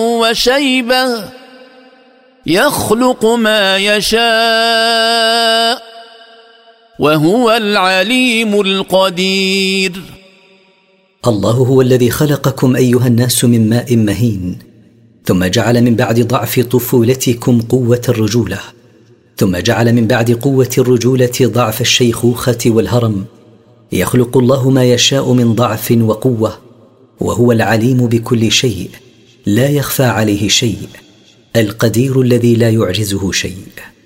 وشيبة يخلق ما يشاء وهو العليم القدير. الله هو الذي خلقكم أيها الناس من ماء مهين، ثم جعل من بعد ضعف طفولتكم قوة الرجولة، ثم جعل من بعد قوة الرجولة ضعف الشيخوخة والهرم. يخلق الله ما يشاء من ضعف وقوة، وهو العليم بكل شيء، لا يخفى عليه شيء، القدير الذي لا يعجزه شيء.